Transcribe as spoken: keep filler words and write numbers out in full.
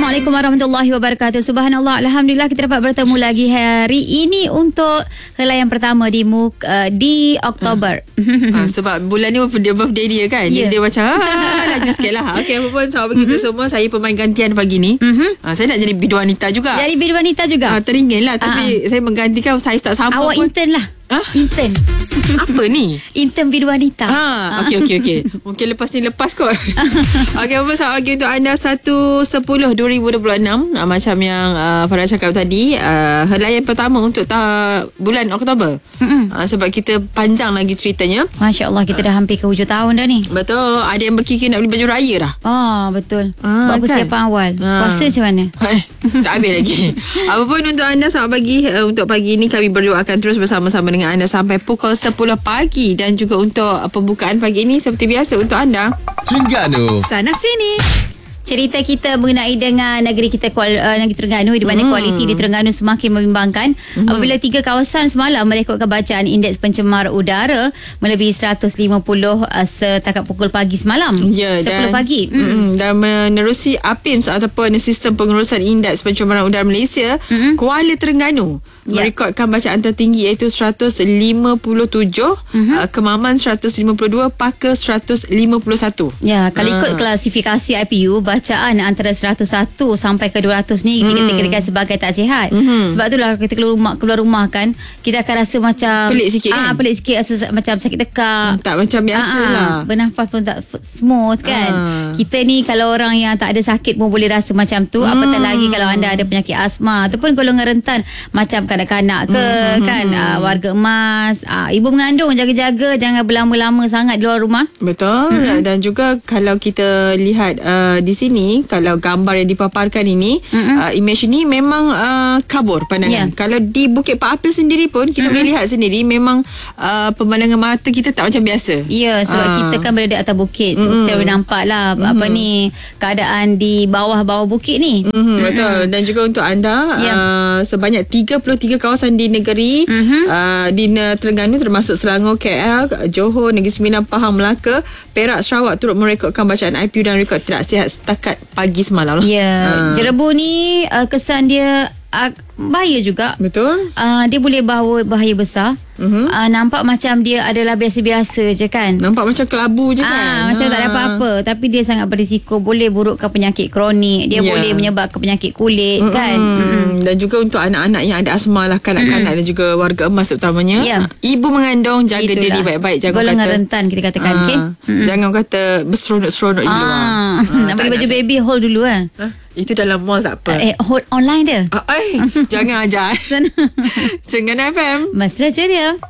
Assalamualaikum warahmatullahi wabarakatuh. Subhanallah, alhamdulillah kita dapat bertemu lagi hari ini untuk helaian pertama di Muk, uh, di Oktober. Ha, sebab bulan ni dia birthday dia kan. Yeah. Dia, dia macam ah, laju sikit lah. Okey, apa pun sama begitu mm-hmm. semua. Saya pemain gantian pagi ni. Mm-hmm. Ha, saya nak jadi bidu wanita juga. Jadi bidu wanita juga. Ha, teringin lah. Tapi Ha-ha. saya menggantikan saiz tak sama. Awak pun. intern lah. Ha? Intern. Apa ni? Intern bidu wanita. Ha, okey okey okey. Mungkin lepas ni lepas kot. Okey, apa selamat pagi untuk anda satu sepuluh dua ribu dua puluh enam. Ha, macam yang uh, Farah cakap tadi, uh, helaian pertama untuk ta- bulan Oktober. Ha, sebab kita panjang lagi ceritanya. Masya Allah, kita dah hampir ke hujung tahun dah ni. Betul. Ada yang berkikir nak beli baju raya dah. Oh, betul. Ah, Buat kan? persiapan awal. Ah. Puasa macam mana? Eh, tak habis lagi. Apapun untuk anda, selamat pagi. Uh, untuk pagi ini kami berdoakan terus bersama-sama dengan anda sampai pukul sepuluh pagi. Dan juga untuk uh, pembukaan pagi ini seperti biasa untuk anda, Terengganu. Sana sini. Cerita kita mengenai dengan negeri kita, uh, negeri Terengganu, di mana hmm. kualiti di Terengganu semakin membimbangkan hmm. apabila tiga kawasan semalam merekodkan bacaan indeks pencemar udara melebihi seratus lima puluh uh, setakat pukul pagi semalam. Ya, sepuluh dan, pagi. Mm, mm, dan menerusi A P I M S ataupun Sistem Pengurusan Indeks Pencemaran Udara Malaysia, mm-hmm. Kuala Terengganu ya. merekodkan bacaan tertinggi iaitu seratus lima puluh tujuh, mm-hmm. uh, Kemaman seratus lima puluh dua, Paka seratus lima puluh satu. Ya, kalau uh. ikut klasifikasi I P U, bacaan antara seratus satu sampai ke dua ratus ni mm. dikategorikan sebagai tak sihat. Mm-hmm. Sebab itulah kita keluar rumah keluar rumah kan, kita akan rasa macam pelik sikit ah, kan? pelik sikit, rasa macam sakit tekak. Tak macam biasa ah, lah. Bernafas pun tak smooth kan. Ah. Kita ni kalau orang yang tak ada sakit pun boleh rasa macam tu. Mm. Apatah lagi kalau anda ada penyakit asma ataupun golongan rentan macam kanak-kanak ke mm. kan, ah, warga emas, ah, ibu mengandung, jaga-jaga jangan berlama-lama sangat di luar rumah. Betul. Mm-hmm. Dan juga kalau kita lihat uh, di sini, kalau gambar yang dipaparkan ini, mm-hmm. uh, image ini memang uh, kabur pandangan. Yeah. Kalau di Bukit Pak Apil sendiri pun kita mm-hmm. boleh lihat sendiri memang uh, pemandangan mata kita tak macam biasa. Ya, sebab uh. kita kan berada atas bukit. Mm-hmm. Kita boleh nampak lah mm-hmm. apa ni keadaan di bawah-bawah bukit ni. Mm-hmm. Betul. Dan juga untuk anda, yeah. uh, sebanyak tiga puluh tiga kawasan di negeri mm-hmm. uh, di Terengganu termasuk Selangor, K L, Johor, Negeri Sembilan, Pahang, Melaka, Perak, Sarawak turut merekodkan bacaan I P U dan rekod tidak sihat setakat pagi semalam. Ya, yeah. uh. Jerebu ni uh, kesan dia uh, bahaya juga. Betul. Uh, dia boleh bawa bahaya besar. Uh-huh. Uh, nampak macam dia adalah biasa-biasa je kan. Nampak macam kelabu je kan. Ah, macam ha. tak ada apa-apa. Tapi dia sangat berisiko. Boleh burukkan penyakit kronik. Dia yeah. boleh menyebabkan penyakit kulit mm-hmm. kan. Mm-hmm. Dan juga untuk anak-anak yang ada asma lah, kanak-kanak mm-hmm. dan juga warga emas terutamanya. Yeah. Ibu mengandung, jaga Itulah. diri baik-baik. Jangan golongan kata, rentan kita katakan. ah, Okay? Mm-hmm. Jangan kata berseronok-seronok di luar. Ah. Nak beli baju baby, hold dulu kan. Ah, itu dalam mall tak apa. Eh, hold online dia. Ah, eh, jangan ajar. Terengganu F M. Mesra ceria.